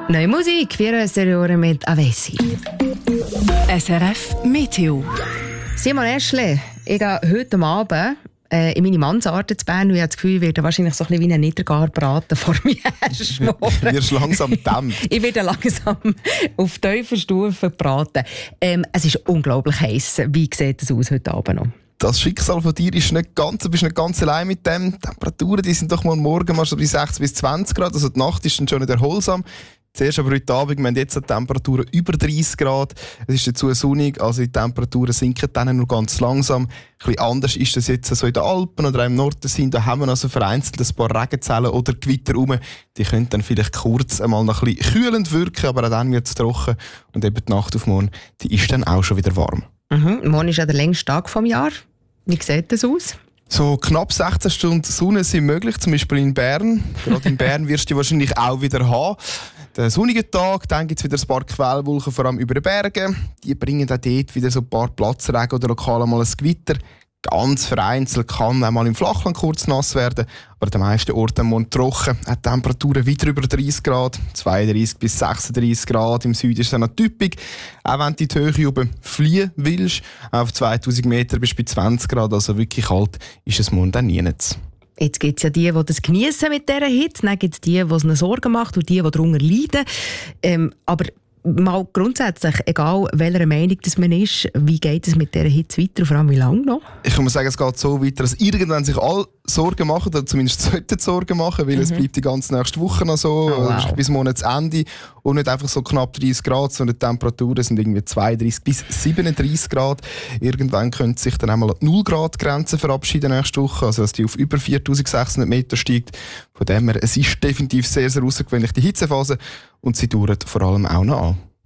Neue Musik, 24 Jahre mit Avesi. SRF Meteo. Simon Eschle, ich gehe heute Abend in meine Mansarde zu Bern und ich habe das Gefühl, ich werde wahrscheinlich so ein bisschen wie ein Niedergarbraten vor mir herschmoren. Du wirst langsam gedämpft. Ich werde langsam auf tiefer Stufe gebraten. Es ist unglaublich heiß. Wie sieht es aus heute Abend noch? Das Schicksal von dir ist nicht ganz, du bist nicht ganz allein mit dem. Die Temperaturen die sind doch mal morgen mal so bei 16 bis 20 Grad, also die Nacht ist dann schon nicht erholsam. Zuerst aber heute Abend, wir haben jetzt Temperaturen über 30 Grad. Es ist dazu sonnig, also die Temperaturen sinken dann nur ganz langsam. Ein bisschen anders ist das jetzt so in den Alpen oder im Norden. Da haben wir also vereinzelt ein paar Regenzellen oder Gewitter rum. Die können dann vielleicht kurz einmal noch ein bisschen kühlend wirken, aber auch dann wird es trocken. Und eben die Nacht auf morgen, die ist dann auch schon wieder warm. Morgen ist ja der längste Tag des Jahres. Wie sieht das aus? So knapp 16 Stunden Sonne sind möglich, zum Beispiel in Bern. Gerade in Bern wirst du wahrscheinlich auch wieder haben. Der sonnige Tag, dann gibt es wieder ein paar Quellwolken, vor allem über den Bergen. Die bringen auch dort wieder so ein paar Platzregen oder lokal mal ein Gewitter. Ganz vereinzelt kann auch mal im Flachland kurz nass werden, aber an den meisten Orten am Morgen trocken. Die Temperaturen wieder über 30 Grad, 32 bis 36 Grad. Im Süden ist es noch typisch. Auch wenn du in die Höhe oben fliehen willst, auf 2000 Meter bis bei 20 Grad, also wirklich kalt, ist es morgen dann nirgends. Jetzt gibt es ja die das genießen mit dieser Hitze, dann gibt es die es ihnen Sorgen macht und die darunter leiden. Aber mal grundsätzlich, egal welcher Meinung das man ist, wie geht es mit dieser Hitze weiter und vor allem wie lange noch? Ich kann mal sagen, es geht so weiter, dass irgendwann sich alle Sorgen machen, oder zumindest sollten Sorgen machen, weil es bleibt die ganze nächste Woche noch so, bis Monatsende und nicht einfach so knapp 30 Grad, sondern die Temperaturen sind irgendwie 32 bis 37 Grad. Irgendwann könnte sich dann einmal an die 0 Grad Grenze verabschieden nächste Woche, also dass die auf über 4600 Meter steigt. Von dem her, es ist definitiv sehr, sehr außergewöhnlich die Hitzephase und sie dauert vor allem auch noch an.